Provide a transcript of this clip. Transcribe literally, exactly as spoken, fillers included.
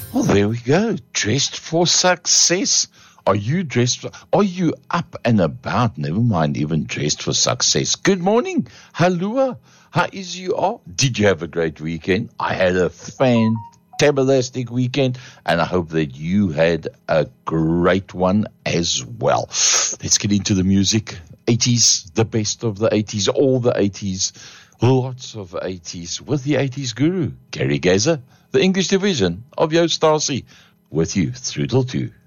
Well, there we go. Dressed for success. Are you dressed for, are you up and about? Never mind, even dressed for success. Good morning. Halloa. How is you all? Did you have a great weekend? I had a fantastic weekend, and I hope that you had a great one as well. Let's get into the music. eighties, the best of the eighties, all the eighties, lots of eighties with the eighties guru, Gary Gazer, the English division of Yo Stasi, with you through till two.